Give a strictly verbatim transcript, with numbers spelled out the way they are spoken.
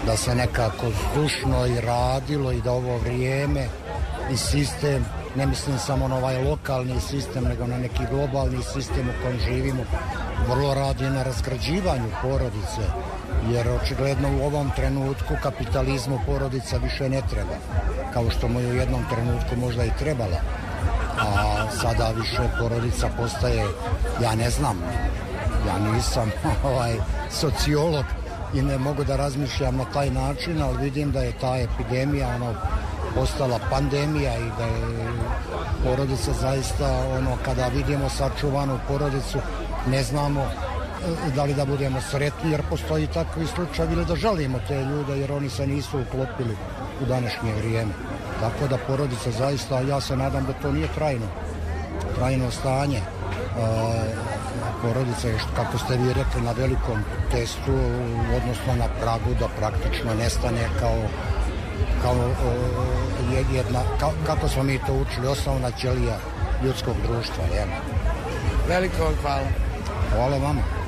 da se nekako zdušno i radilo i da ovo vrijeme i sistem, ne mislim samo na ovaj lokalni sistem, nego na neki globalni sistem u kojem živimo, vrlo radi na razgrađivanju porodice, jer očigledno u ovom trenutku kapitalizmu porodica više ne treba, kao što mu je u jednom trenutku možda i trebala, a sada više porodica postaje, ja ne znam, ja nisam ovaj sociolog i ne mogu da razmišljam na taj način, ali vidim da je ta epidemija ono postala pandemija i da je porodica zaista ono, kada vidimo sačuvanu porodicu, ne znamo da li da budemo sretni, jer postoji takvi slučaj ili da žalimo te ljude jer oni se nisu uklopili u današnje vrijeme. Tako da porodica zaista, ja se nadam da to nije trajno, trajno stanje. E, porodica je, kako ste vi rekli, na velikom testu, odnosno na pragu da praktično nestane kao kao jedna, kao, kako smo mi to učili, osnovna ćelija ljudskog društva. Jel? Veliko vam hvala. Hvala vama.